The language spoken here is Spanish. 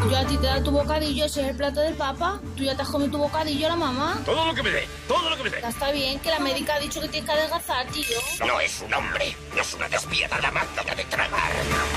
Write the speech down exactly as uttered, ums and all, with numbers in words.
Yo a ti te da tu bocadillo, ese es el plato del papa. Tú ya te has comido tu bocadillo, la mamá. Todo lo que me dé, todo lo que me dé. Ya está bien, que la médica ha dicho que tienes que adelgazar, tío. No es un hombre, no es una despierta la máquina de tragar.